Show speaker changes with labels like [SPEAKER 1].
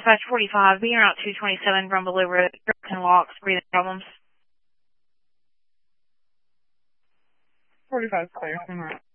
[SPEAKER 1] dispatch 45, being route 227, Rumble Road, broken locks, breathing problems.
[SPEAKER 2] 45 is clear.